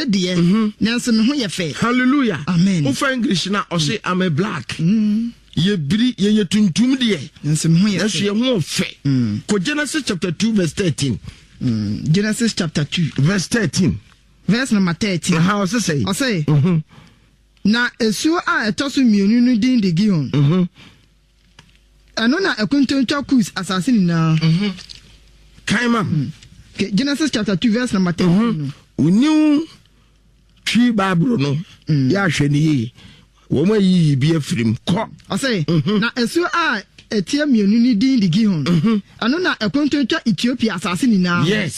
de nanso me ho ye fe. Hallelujah. Amen. Ufa English na o say I'm a black. Ye biri ye tuntum de. Nanso me ho ye fe. Nanso ye ho fe. Ko Genesis chapter 2 verse 13. Genesis chapter 2 verse 13. Verse number 13. How does it say? I say. Na esuo a etoso mienu no din de Gihon. Ano na ekuntontwa kus asase nyina. Kaima. Okay, Genesis chapter 2 verse number 10. Unu twi Bible no. Ya hwe ne yi. Wo ma yi bi afirim ko. I say na esuo a etia mienu ni din de Gihon. Ano na ekuntontwa Ethiopia asase nyina. Yes.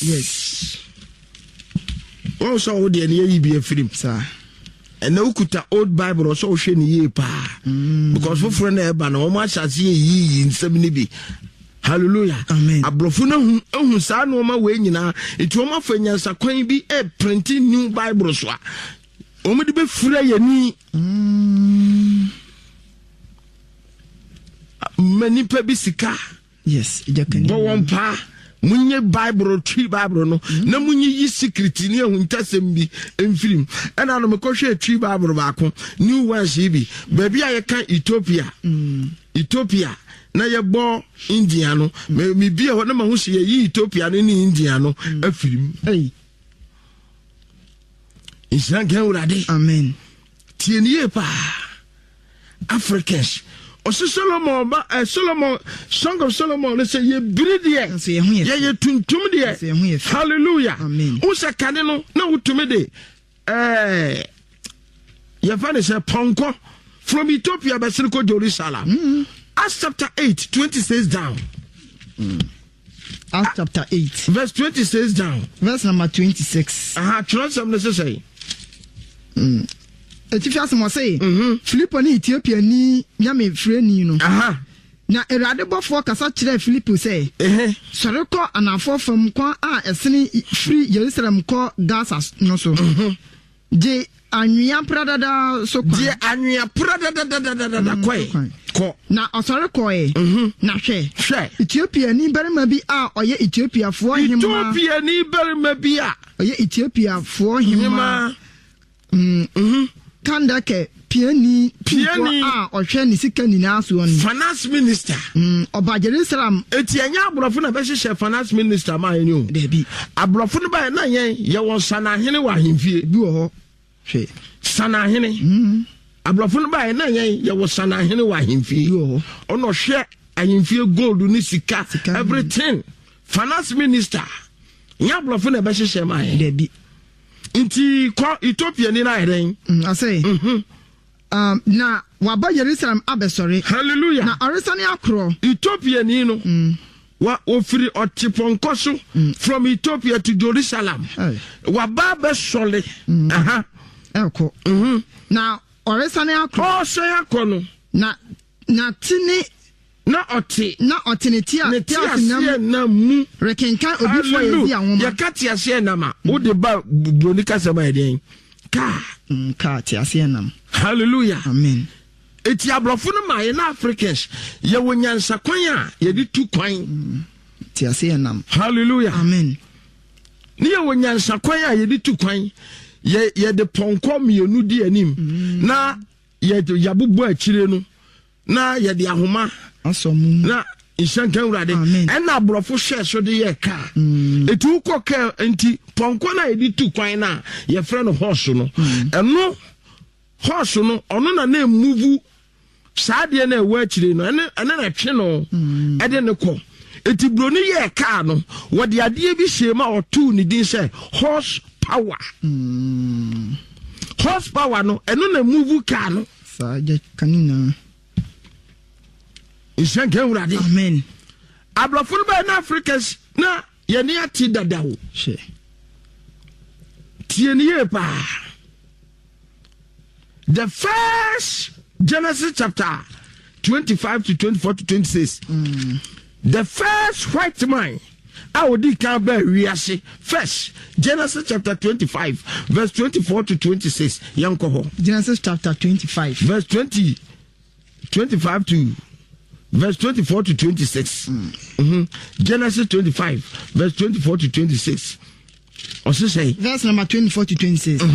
Oh, so wo de ne yi bi afirim sa. And no kuta old Bible also hwe ne yi pa. Because for friend e ba na wo ma chase yi nsem ni bi. Hallelujah. Amen. Abrofo na hu sa no ma we nyina enti o ma fa nyansa kwan bi e printing new Bible so a o me de be fura yani mani pa bi sika. Yes, jakani bo won pa munye Bible twi Bible no na munye yi secret ni ehun tasem bi emfirim ana no me ko hwe twi Bible ba ko new ones bi baby a ye kan Ethiopia na ye bo India no me bia ho na ma hu se ye Ethiopia no ni India no afirim Islam kan urade. Amen. Tienie pa Africans Solomon Song of Solomon say ye bridie ye tuntum de. Hallelujah. Amen. Usa kane no na utumi de ye fa ne say ponko from Ethiopia basiriko Jerusalem. Acts chapter 8 26 down. Acts chapter 8 verse 26 down. Verse number 26. Trust some say. Etifias mo say Philippo ni Ethiopia ni nyame freni no. Na erade bofo kasa kire Philippo say sore ko anafo fam kwa a esene free Jerusalem ko Gaza no so. Je anwia pradada so kwa. Je anwia pradada ko. Na osore ko na hwe. Ethiopia ni berima bi a oye Ethiopia fo hima. Ethiopia ni berima bi a oye Ethiopia fo hima. Kanda ke piani a ohwe ni sika ni na so on finance minister oba Jerusalem eti anya abrofo na be hye finance minister ma yen o debi abrofo no ba na yen ye won sana hene wa hemfie bi wo ho hwe sana hene abrofo no ba na yen ye won sana hene wa hemfie yo ono hwe ahemfie gold ni sika everything finance minister nya abrofo na be hye ma yen debi inti ko Ethiopia ni na eden I say na waba Jerusalem abesori. Hallelujah. Na oresani akro Ethiopia ni no wa ofiri otiponkoso from Ethiopia to Jerusalem waba besole eko na oresani akro say akono na tini na otineti na mu rekenkan obi fo yezi awoma ya katia se na ma wo de ba bronika sema eden ka tiase nam. Hallelujah. Amen. Eti abrofo no ma ye na Africans ye wonyansa kwan a ye di tu kwan tiase nam. Hallelujah. Amen. Ni ye wonyansa kwan a ye di tu kwan ye de ponko mienu di anim na ye yabubu akire no na ye de ahoma asomu na ishankan urade en na abrofo hwe so de ye ka etu ko ka enti ponko na ye di tu kwan na ye frɛ no horse no eno horse no ono na move saade na ewa akire no ene na twe no ede ne ko eti broni ye ka no wo de ade bi hyema otu ni din sɛ horse power no eno na move ka no sa je kanina ishankan urade. Amen. Abrofo ba na Africans na ye ne ati dadawo she tie ne pa. The first Genesis chapter 25 to 24 to 26. The first white man Audi can be riase. First Genesis chapter 25 verse 24 to 26. Yankoho. Genesis chapter 25 verse 25 to verse 24 to 26. Genesis 25 verse 24 to 26. Also say verse number 24 to 26.